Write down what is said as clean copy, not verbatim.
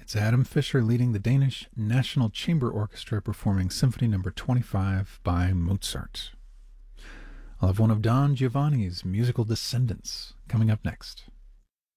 That's Adam Fischer leading the Danish National Chamber Orchestra performing Symphony No. 25 by Mozart. I'll have one of Don Giovanni's musical descendants coming up next.